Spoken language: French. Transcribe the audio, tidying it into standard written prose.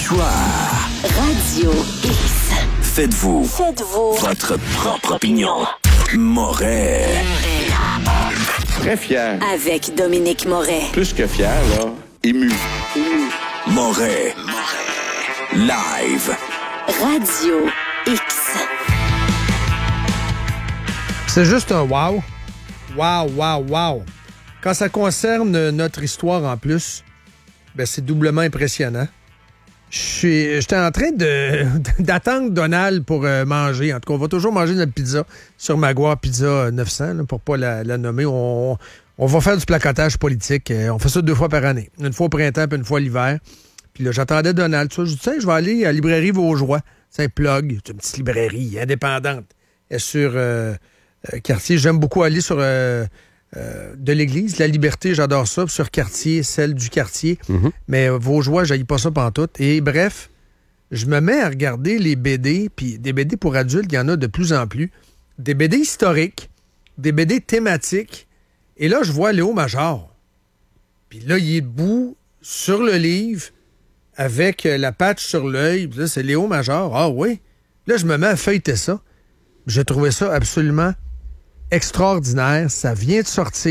Histoire. Radio X. Faites-vous votre propre opinion. Moret. Très fier. Avec Dominique Moret. Plus que fier, là. Ému. Moret. Live. Radio X. C'est juste un wow. Wow. Quand ça concerne notre histoire en plus, ben c'est doublement impressionnant. J'étais en train d'attendre Donald pour manger. En tout cas, on va toujours manger notre pizza sur Magua Pizza 900, là, pour pas la nommer. On va faire du placotage politique. On fait ça 2 fois par année. Une fois au printemps puis une fois l'hiver. Puis là, j'attendais Donald. Je dis, je vais aller à la librairie Vaugeois. C'est un plug. C'est une petite librairie indépendante. Elle est sur Quartier. J'aime beaucoup aller sur de l'église. La Liberté, j'adore ça. Puis sur Quartier, celle du Quartier. Mm-hmm. Mais Vaugeois, j'haïs pas ça pantoute. Et bref, je me mets à regarder les BD. Puis des BD pour adultes, il y en a de plus en plus. Des BD historiques. Des BD thématiques. Et là, je vois Léo Major. Puis là, il est debout sur le livre avec la patch sur l'œil. Puis là, c'est Léo Major. Ah oui. Là, je me mets à feuilleter ça. J'ai trouvé ça absolument extraordinaire. Ça vient de sortir.